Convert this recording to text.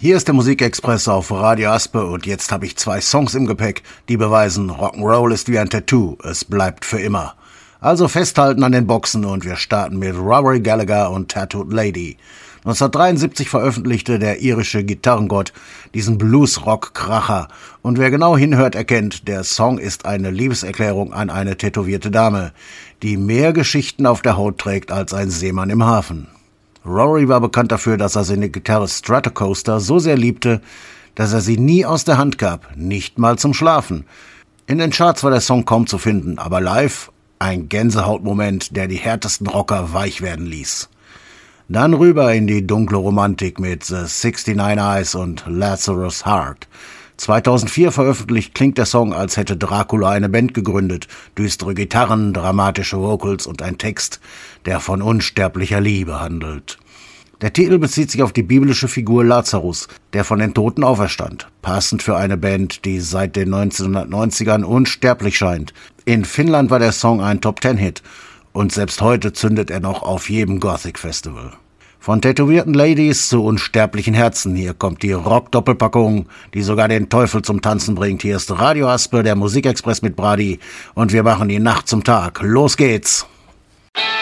Hier ist der Musikexpress auf Radio Aspe und jetzt habe ich 2 Songs im Gepäck, die beweisen, Rock'n'Roll ist wie ein Tattoo, es bleibt für immer. Also festhalten an den Boxen und wir starten mit Rory Gallagher und Tattooed Lady. 1973 veröffentlichte der irische Gitarrengott diesen Blues-Rock-Kracher und wer genau hinhört, erkennt, der Song ist eine Liebeserklärung an eine tätowierte Dame, die mehr Geschichten auf der Haut trägt als ein Seemann im Hafen. Rory war bekannt dafür, dass er seine Gitarre Stratocaster so sehr liebte, dass er sie nie aus der Hand gab, nicht mal zum Schlafen. In den Charts war der Song kaum zu finden, aber live ein Gänsehautmoment, der die härtesten Rocker weich werden ließ. Dann rüber in die dunkle Romantik mit The 69 Eyes und Lazarus Heart. 2004 veröffentlicht klingt der Song, als hätte Dracula eine Band gegründet. Düstere Gitarren, dramatische Vocals und ein Text, der von unsterblicher Liebe handelt. Der Titel bezieht sich auf die biblische Figur Lazarus, der von den Toten auferstand. Passend für eine Band, die seit den 1990ern unsterblich scheint. In Finnland war der Song ein Top-10-Hit und selbst heute zündet er noch auf jedem Gothic-Festival. Von tätowierten Ladies zu unsterblichen Herzen. Hier kommt die Rock-Doppelpackung, die sogar den Teufel zum Tanzen bringt. Hier ist Radio Aspe, der Musikexpress mit Brady. Und wir machen die Nacht zum Tag. Los geht's!